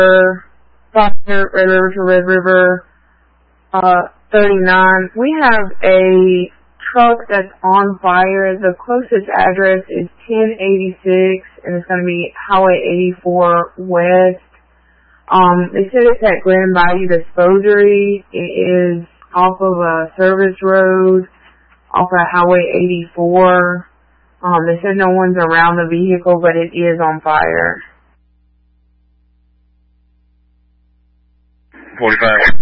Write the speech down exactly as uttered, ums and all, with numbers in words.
Fire, Red River to Red River, uh, thirty-nine. We have a truck that's on fire. The closest address is ten eighty-six, and it's going to be Highway eighty-four West. Um, they said it's at Grand Bayou Disposery. It is off of a service road, off of Highway eighty-four. Um, they said no one's around the vehicle, but it is on fire. forty-five.